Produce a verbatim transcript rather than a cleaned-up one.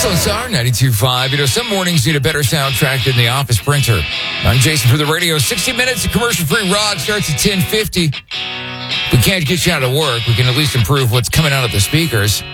S L S R ninety-two point five. You know, some mornings need a better soundtrack than the office printer. I'm Jason for the radio. sixty minutes of commercial-free rock starts at ten fifty. We can't get you out of work. We can at least improve what's coming out of the speakers.